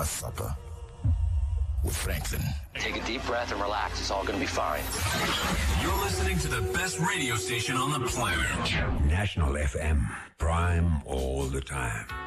Last Supper with Franklin. Take a deep breath and relax. It's all going to be fine. You're listening to the best radio station on the planet. National FM. Prime all the time.